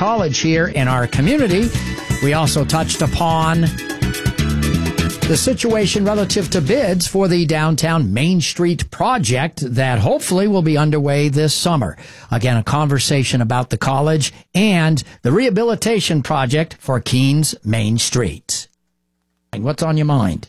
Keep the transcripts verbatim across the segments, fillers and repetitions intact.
College here in our community. We also touched upon the situation relative to bids for the downtown Main Street project that hopefully will be underway this summer. Again, a conversation about the college and the rehabilitation project for Keens Main Street. What's on your mind?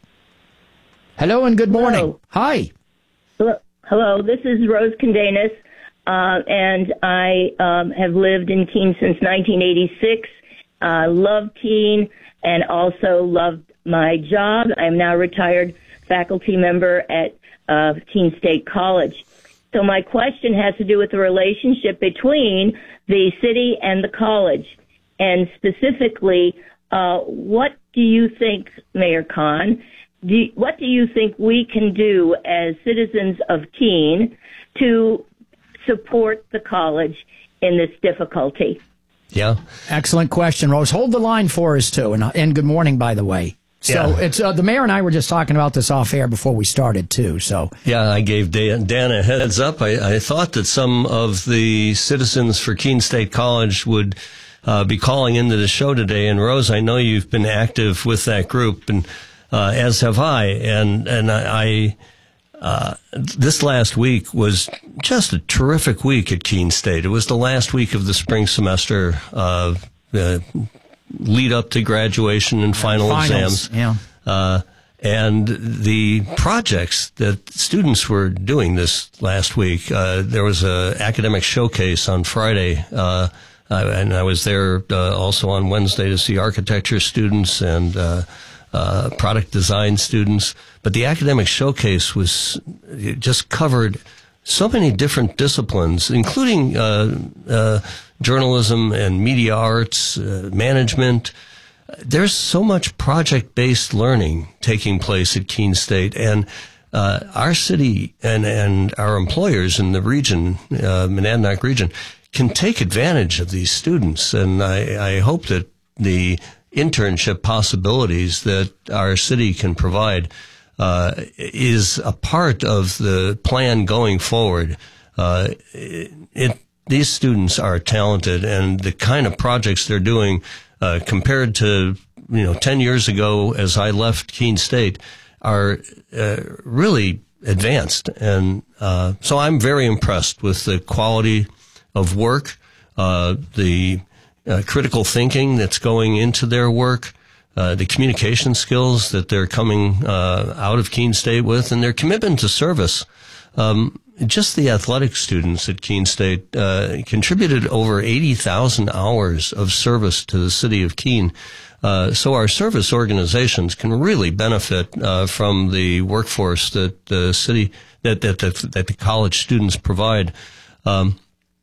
Hello and good morning. Hello. Hi. Hello. Hello. This is Rose Condanis, uh, and I um, have lived in Keene since nineteen eighty-six. I uh, love Keene and also loved my job. I'm now a retired faculty member at uh, Keene State College. So my question has to do with the relationship between the city and the college. And specifically, uh, what do you think, Mayor Kahn, do you, what do you think we can do as citizens of Keene to support the college in this difficulty? Yeah. Excellent question, Rose. Hold the line for us, too. And, and good morning, by the way. So yeah. it's uh, the mayor and I were just talking about this off air before we started, too. So yeah, I gave Dan, Dan a heads up. I, I thought that some of the citizens for Keene State College would uh, be calling into the show today. And Rose, I know you've been active with that group, and uh, as have I. And and I, I uh, this last week was just a terrific week at Keene State. It was the last week of the spring semester. Uh, uh, lead up to graduation and final Finals, exams. Yeah. Uh, and the projects that students were doing this last week, uh, there was a academic showcase on Friday, uh, uh, and I was there uh, also on Wednesday to see architecture students and uh, uh, product design students. But the academic showcase was, it just covered so many different disciplines, including uh, uh, journalism and media arts, uh, management. There's so much project-based learning taking place at Keene State, and uh, our city and, and our employers in the region, uh, Monadnock region, can take advantage of these students. And I, I hope that the internship possibilities that our city can provide Uh, is a part of the plan going forward. Uh, it, it, these students are talented, and the kind of projects they're doing, uh, compared to, you know, ten years ago as I left Keene State, are uh, really advanced. And uh, so I'm very impressed with the quality of work, uh, the uh, critical thinking that's going into their work, Uh, the communication skills that they're coming uh, out of Keene State with, and their commitment to service. Um, just the athletic students at Keene State uh, contributed over eighty thousand hours of service to the city of Keene. Uh, so our service organizations can really benefit uh, from the workforce that the city, that that that, that the college students provide. Um,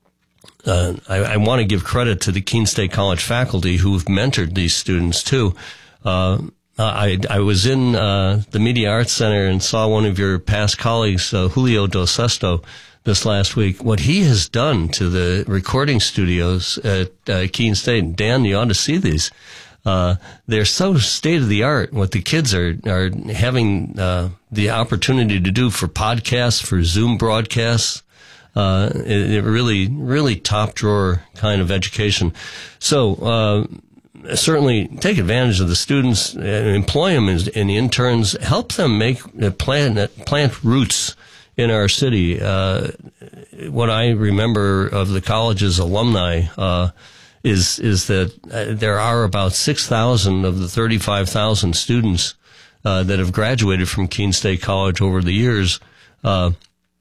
Uh, I, I want to give credit to the Keene State College faculty who've mentored these students too. Uh, I, I was in uh, the Media Arts Center and saw one of your past colleagues, uh, Julio Dos Sesto, this last week. What he has done to the recording studios at uh, Keene State, Dan, you ought to see these. Uh, they're so state of the art. What the kids are are having uh, the opportunity to do for podcasts, for Zoom broadcasts. Uh, it, it really, really top drawer kind of education. So, uh, certainly take advantage of the students, uh, employ them as, in interns, help them make, uh, plant, plant roots in our city. Uh, what I remember of the college's alumni, uh, is, is that uh, there are about six thousand of the thirty-five thousand students, uh, that have graduated from Keene State College over the years, uh,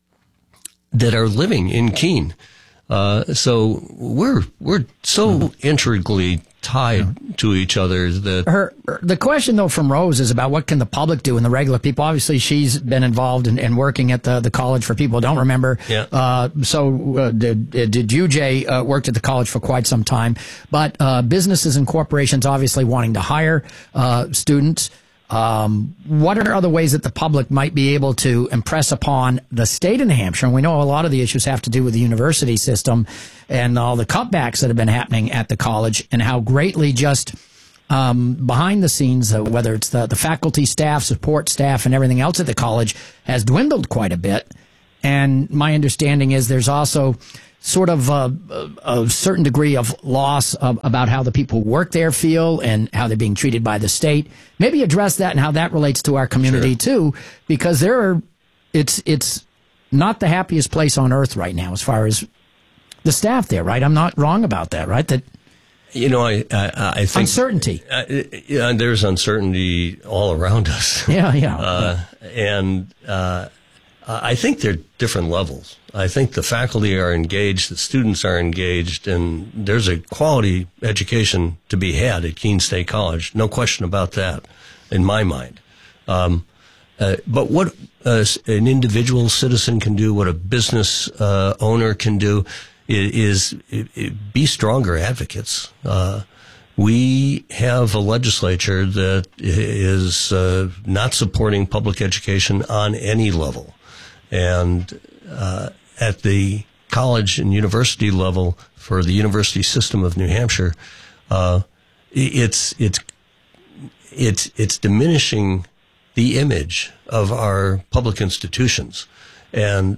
that are living in Keene. Uh, so we're, we're so integrally tied to each other that her, the question though from Rose is about what can the public do and the regular people. Obviously she's been involved in, in working at the, the college for people who don't remember. Yeah. Uh, so, uh, did, did you, Jay, uh, worked at the college for quite some time, but, uh, businesses and corporations obviously wanting to hire, uh, students. Um, what are other ways that the public might be able to impress upon the state of New Hampshire? And we know a lot of the issues have to do with the university system and all the cutbacks that have been happening at the college, and how greatly just um, behind the scenes, uh, whether it's the, the faculty, staff, support staff, and everything else at the college has dwindled quite a bit. And my understanding is there's also sort of uh, a, a certain degree of loss of, about how the people who work there feel and how they're being treated by the state. Maybe address that and how that relates to our community Sure. too, because there are, it's it's not the happiest place on earth right now as far as the staff there, right? I'm not wrong about that, right? That You know, I I, I think uncertainty. Uh, yeah, there's uncertainty all around us. Yeah, yeah. Uh, and uh, I think they're different levels. I think the faculty are engaged, the students are engaged, and there's a quality education to be had at Keene State College. No question about that, in my mind. Um, uh, but what uh, an individual citizen can do, what a business uh, owner can do, is, is, is be stronger advocates. Uh, we have a legislature that is uh, not supporting public education on any level. And uh, at the college and university level, for the university system of New Hampshire, uh, it's it's it's it's diminishing the image of our public institutions, and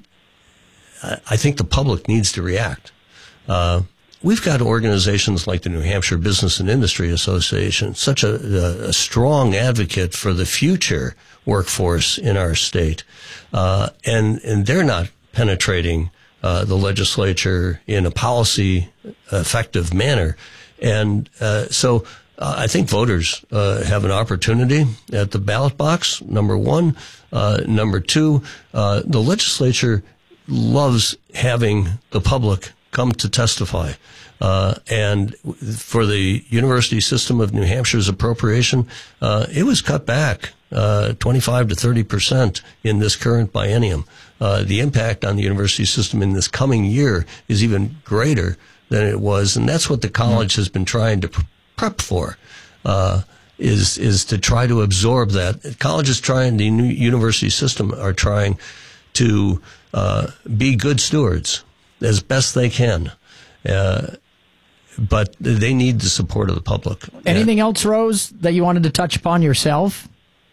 I think the public needs to react. Uh, we've got organizations like the New Hampshire Business and Industry Association, such a, a strong advocate for the future workforce in our state, uh, and and they're not penetrating uh, the legislature in a policy effective manner, and uh, so uh, I think voters uh, have an opportunity at the ballot box. Number one, uh, number two, uh, the legislature loves having the public come to testify. Uh, and for the university system of New Hampshire's appropriation, uh, it was cut back uh, twenty-five to thirty percent in this current biennium. Uh, the impact on the university system in this coming year is even greater than it was, and that's what the college has been trying to pre- prep for. Uh, is is to try to absorb that. Colleges trying, the new university system are trying to uh, be good stewards as best they can. Uh, but they need the support of the public. Anything else, Rose, that you wanted to touch upon yourself?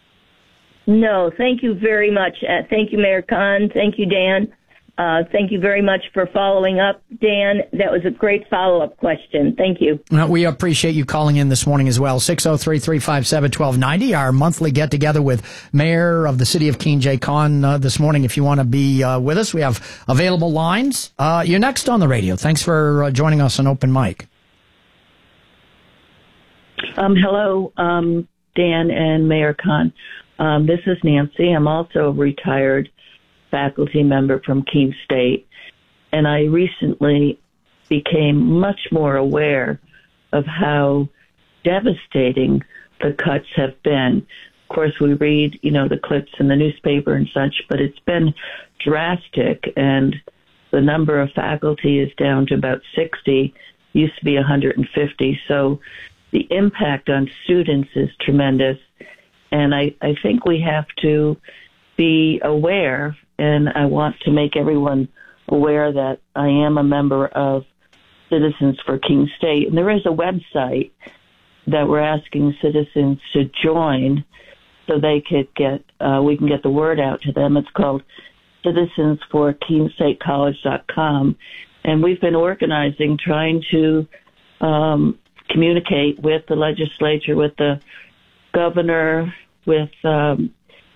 No, thank you very much. Uh, thank you, Mayor Khan. Thank you, Dan. Uh, thank you very much for following up, Dan. That was a great follow-up question. Thank you. Uh, we appreciate you calling in this morning as well. six oh three, three five seven, one two nine oh, our monthly get-together with Mayor of the City of Keene, Jay Khan, uh, this morning. If you want to be uh, with us, we have available lines. Uh, you're next on the radio. Thanks for uh, joining us on Open Mic. Um, hello, um, Dan and Mayor Khan. Um, this is Nancy. I'm also a retired faculty member from Keene State, and I recently became much more aware of how devastating the cuts have been. Of course, we read, you know, the clips in the newspaper and such, but it's been drastic, and the number of faculty is down to about sixty, used to be one hundred fifty, so the impact on students is tremendous, and I, I think we have to be aware, and I want to make everyone aware that I am a member of Citizens for Keene State, and there is a website that we're asking citizens to join so they could get, uh, we can get the word out to them. It's called citizens for keene state college dot com, and we've been organizing, trying to um, communicate with the legislature, with the governor, with um,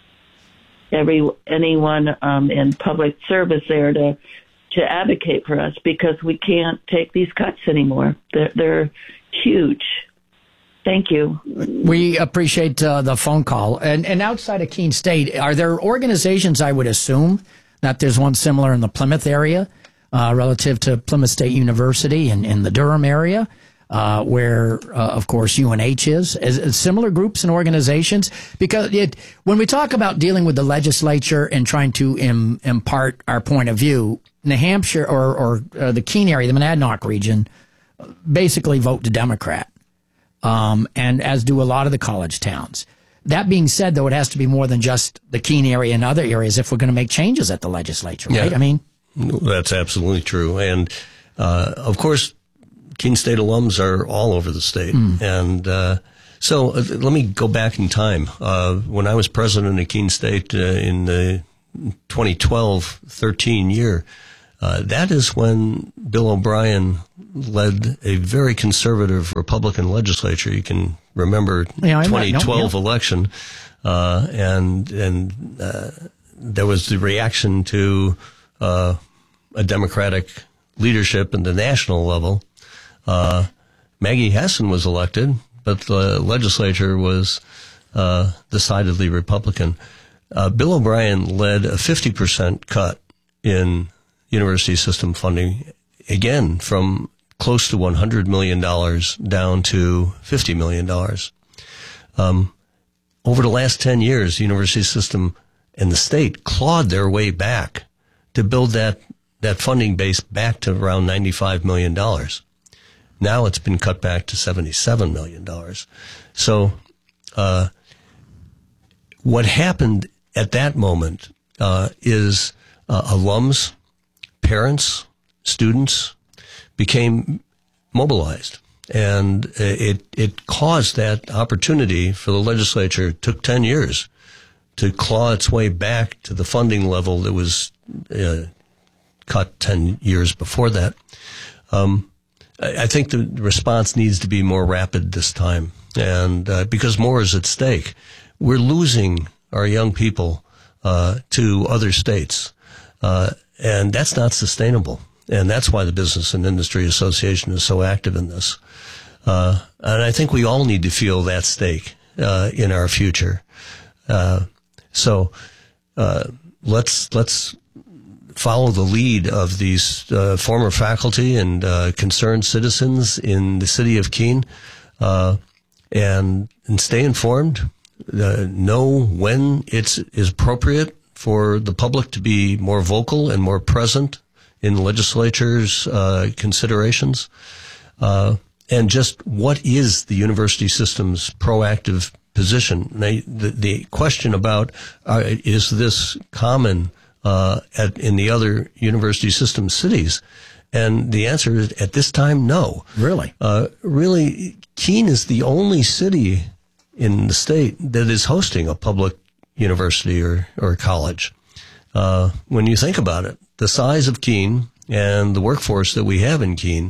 every anyone um, in public service there to to advocate for us, because we can't take these cuts anymore. They're, they're huge. Thank you. We appreciate uh, the phone call. And, and outside of Keene State, are there organizations, I would assume, that there's one similar in the Plymouth area uh, relative to Plymouth State University and in the Durham area? Uh, where, uh, of course, U N H is, as, as similar groups and organizations, because it, when we talk about dealing with the legislature and trying to im, impart our point of view, New Hampshire or, or uh, the Keene area, the Monadnock region, basically vote to Democrat, um, and as do a lot of the college towns. That being said, though, it has to be more than just the Keene area and other areas if we're going to make changes at the legislature, right? Yeah, I mean, that's absolutely true. And, uh, of course, Keene State alums are all over the state. Mm. And uh, so uh, let me go back in time. Uh, when I was president of Keene State uh, in the twenty twelve thirteen year, Uh, that is when Bill O'Brien led a very conservative Republican legislature. You can remember yeah, twenty twelve no, yeah. election, uh, and and uh, there was the reaction to uh, a Democratic leadership at the national level. Uh, Maggie Hassan was elected, but the legislature was uh, decidedly Republican. Uh, Bill O'Brien led a fifty percent cut in university system funding, again, from close to one hundred million dollars down to fifty million dollars. Um, over the last ten years, the university system and the state clawed their way back to build that, that funding base back to around ninety-five million dollars. Now it's been cut back to seventy-seven million dollars. So, uh, what happened at that moment, uh, is, uh, alums, parents, students became mobilized. And it, it caused that opportunity for the legislature. It took ten years to claw its way back to the funding level that was, uh, cut ten years before that. Um, I think the response needs to be more rapid this time, and uh, because more is at stake. We're losing our young people uh, to other states, uh, and that's not sustainable. And that's why the Business and Industry Association is so active in this. Uh, and I think we all need to feel that stake uh, in our future. Uh, so uh, let's let's. follow the lead of these uh, former faculty and uh, concerned citizens in the city of Keene, uh, and and stay informed. Uh, know when it's is appropriate for the public to be more vocal and more present in the legislature's uh, considerations, uh, and just what is the university system's proactive position. Now, the, the question about uh, is this common Uh, at, in the other university system cities? And the answer is, at this time, no. Really? Uh, really, Keene is the only city in the state that is hosting a public university or, or college. Uh, when you think about it, the size of Keene and the workforce that we have in Keene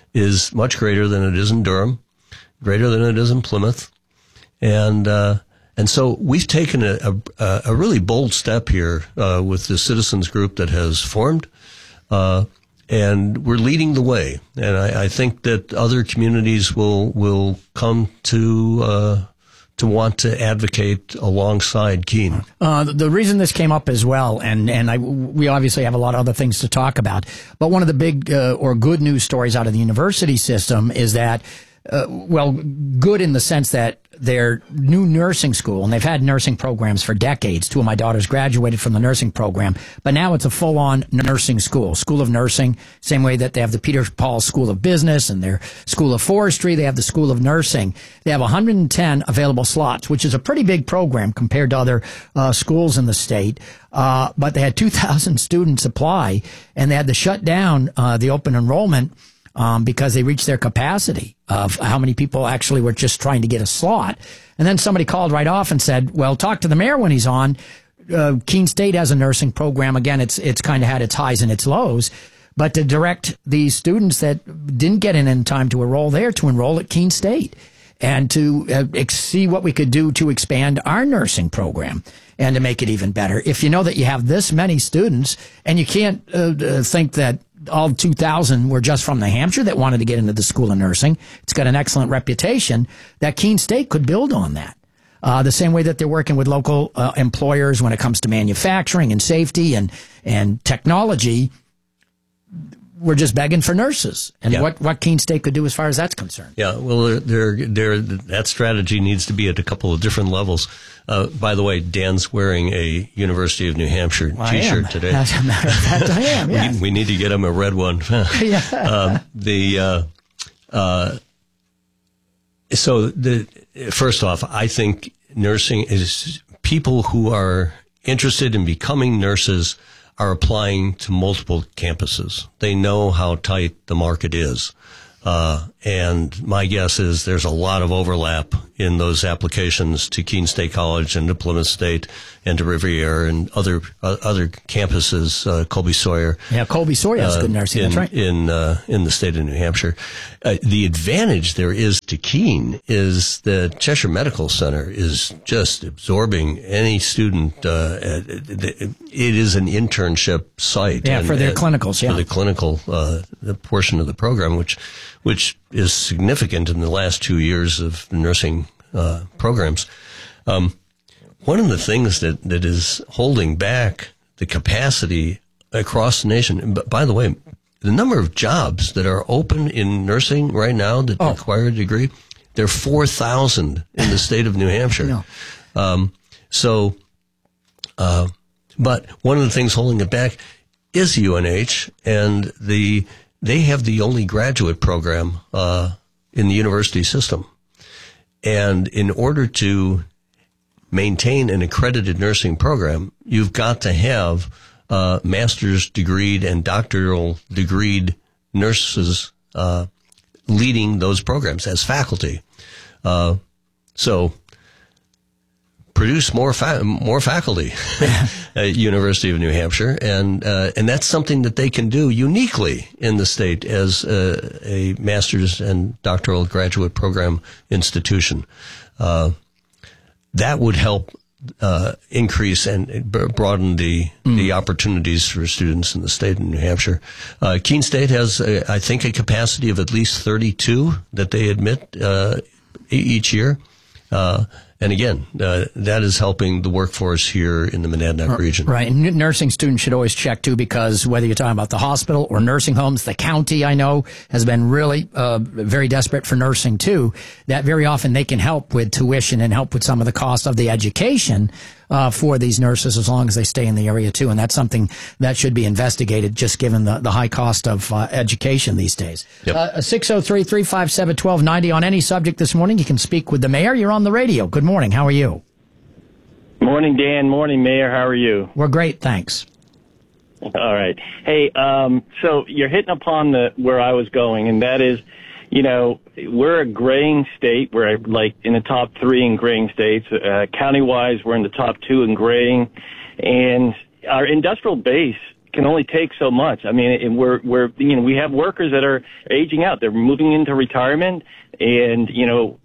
is much greater than it is in Durham, greater than it is in Plymouth. And, uh, And so we've taken a, a, a really bold step here uh, with the citizens group that has formed, uh, and we're leading the way. And I, I think that other communities will will come to uh, to want to advocate alongside Keene. Uh, the reason this came up as well, and and I, we obviously have a lot of other things to talk about, but one of the big uh, or good news stories out of the university system is that, uh, well, good in the sense that their new nursing school, and they've had nursing programs for decades. Two of my daughters graduated from the nursing program, but now it's a full-on nursing school, School of Nursing, same way that they have the Peter Paul School of Business and their School of Forestry. They have the School of Nursing. They have one hundred ten available slots, which is a pretty big program compared to other uh, schools in the state. Uh, but they had two thousand students apply, and they had to shut down uh, the open enrollment Um, because they reached their capacity of how many people actually were just trying to get a slot. And then somebody called right off and said, well, talk to the mayor when he's on. Uh, Keene State has a nursing program. Again, it's it's kind of had its highs and its lows. But to direct the students that didn't get in in time to enroll there to enroll at Keene State and to uh, see what we could do to expand our nursing program and to make it even better. If you know that you have this many students and you can't uh, uh, think that all two thousand were just from New Hampshire that wanted to get into the School of Nursing. It's got an excellent reputation that Keene State could build on that. Uh, the same way that they're working with local uh, employers when it comes to manufacturing and safety and, and technology. We're just begging for nurses and yeah. what, what Keene State could do as far as that's concerned. Yeah, well, they're, they're, they're, that strategy needs to be at a couple of different levels. Uh, by the way, Dan's wearing a University of New Hampshire well, T-shirt today. As a matter of fact, I am, yes. we, we need to get him a red one. yeah. um, the, uh, uh, so the, first off, I think nursing is people who are interested in becoming nurses are applying to multiple campuses. They know how tight the market is. Uh, and my guess is there's a lot of overlap in those applications to Keene State College and to Plymouth State and to Riviera and other uh, other campuses, uh, Colby Sawyer. Yeah, Colby Sawyer has uh, good nursing. In, That's right. In uh, in the state of New Hampshire, uh, the advantage there is to Keene is the Cheshire Medical Center is just absorbing any student. Uh, it is an internship site. Yeah, and, for their uh, clinicals. Yeah, for the clinical uh, the portion of the program, which which is significant in the last two years of the nursing uh, programs. Um, one of the things that, that is holding back the capacity across the nation, and by the way, the number of jobs that are open in nursing right now that oh. require a degree, there are four thousand in the state of New Hampshire. No. Um, so, uh, but one of the things holding it back is U N H, and the they have the only graduate program uh, in the university system. And in order to maintain an accredited nursing program, you've got to have uh, master's degreed and doctoral degreed nurses uh, leading those programs as faculty. Uh, so produce more fa- more faculty at University of New Hampshire, and uh, and that's something that they can do uniquely in the state as a, a master's and doctoral graduate program institution. Uh, that would help uh, increase and broaden the mm. the opportunities for students in the state of New Hampshire. Uh, Keene State has, a, I think, a capacity of at least thirty-two that they admit uh, each year. Uh, And again, uh, that is helping the workforce here in the Monadnock region. Right. And nursing students should always check, too, because whether you're talking about the hospital or nursing homes, the county, I know, has been really uh, very desperate for nursing, too, that very often they can help with tuition and help with some of the cost of the education uh, for these nurses as long as they stay in the area, too. And that's something that should be investigated, just given the, the high cost of uh, education these days. Yep. Uh, six oh three, three five seven, one two nine oh on any subject this morning. You can speak with the mayor. You're on the radio. Good morning. How are you? Morning, Dan. Morning, Mayor. How are you? We're great, thanks. All right. Hey, um, so you're hitting upon the where I was going, and that is, you know, we're a graying state. We're like in the top three in graying states. Uh, county-wise, we're in the top two in graying, and our industrial base can only take so much. I mean, and we're we're you know we have workers that are aging out. They're moving into retirement, and you know,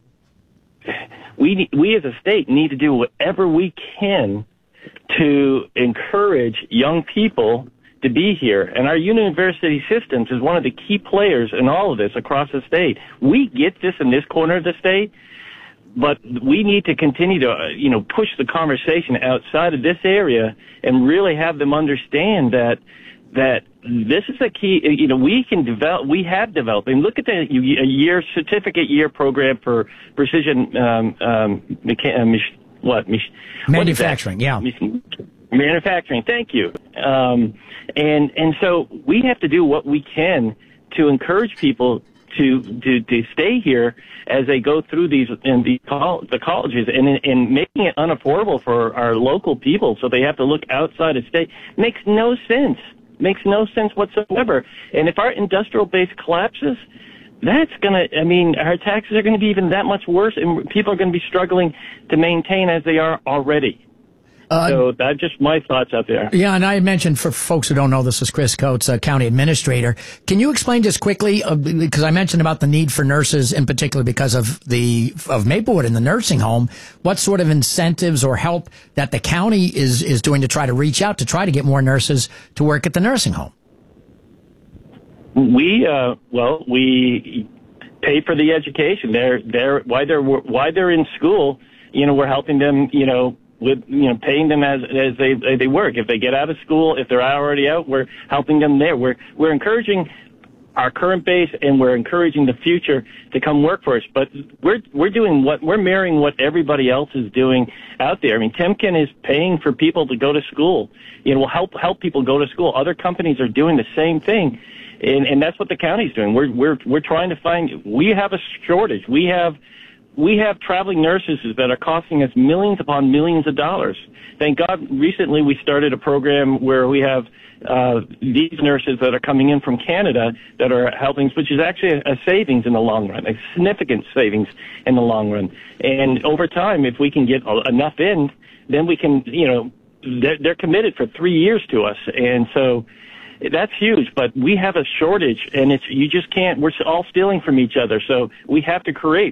we we as a state need to do whatever we can to encourage young people to be here. And our university systems is one of the key players in all of this across the state. We get this in this corner of the state, but we need to continue to, uh, you know, push the conversation outside of this area and really have them understand that that this is a key. You know, we can develop. We have developed. And look at the year certificate year program for precision. Um, um, mecha- uh, mach- what mach- manufacturing? What yeah, manufacturing. Thank you. Um, and and so we have to do what we can to encourage people to to, to stay here as they go through these in the, col- the colleges, and and making it unaffordable for our local people, so they have to look outside of state makes no sense. Makes no sense whatsoever. And if our industrial base collapses, that's going to, I mean, our taxes are going to be even that much worse, and people are going to be struggling to maintain as they are already. Uh, so that's just my thoughts out there. Yeah, and I mentioned, for folks who don't know, this is Chris Coates, uh, County Administrator. Can you explain just quickly, uh, because I mentioned about the need for nurses, in particular because of the of Maplewood and the nursing home, what sort of incentives or help that the county is, is doing to try to reach out to try to get more nurses to work at the nursing home? We, uh, well, we pay for the education. They're, they're, why they're, why they're in school, you know, we're helping them, you know, with, you know, paying them as, as they, they work. If they get out of school, if they're already out, we're helping them there. We're, we're encouraging our current base, and we're encouraging the future to come work for us. But we're, we're doing what, we're mirroring what everybody else is doing out there. I mean, Temkin is paying for people to go to school. You know, will help, help people go to school. Other companies are doing the same thing. And, and that's what the county's doing. We're, we're, we're trying to find, we have a shortage. We have we have traveling nurses that are costing us millions upon millions of dollars. Thank God recently we started a program where we have uh, these nurses that are coming in from Canada that are helping, which is actually a, a savings in the long run, a significant savings in the long run. And over time, if we can get enough in, then we can, you know, they're, they're committed for three years to us. And so that's huge, but we have a shortage, and it's you just can't. We're all stealing from each other, so we have to create